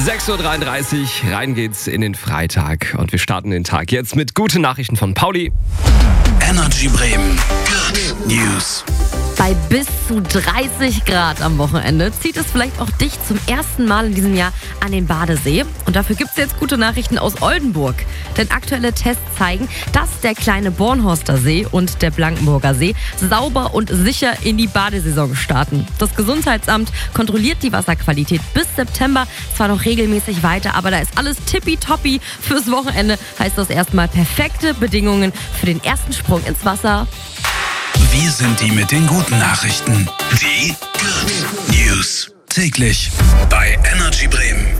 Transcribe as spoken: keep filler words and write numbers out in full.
sechs Uhr dreiunddreißig, rein geht's in den Freitag und wir starten den Tag jetzt mit guten Nachrichten von Pauli. Energy Bremen. Good News. Bei bis zu dreißig Grad am Wochenende zieht es vielleicht auch dich zum ersten Mal in diesem Jahr an den Badesee. Und dafür gibt es jetzt gute Nachrichten aus Oldenburg. Denn aktuelle Tests zeigen, dass der kleine Bornhorster See und der Blankenburger See sauber und sicher in die Badesaison starten. Das Gesundheitsamt kontrolliert die Wasserqualität bis September zwar noch regelmäßig weiter, aber da ist alles tippitoppi. Fürs Wochenende heißt das erstmal perfekte Bedingungen für den ersten Sprung ins Wasser. Wir sind die mit den guten Nachrichten. Die Good News. Täglich bei Energy Bremen.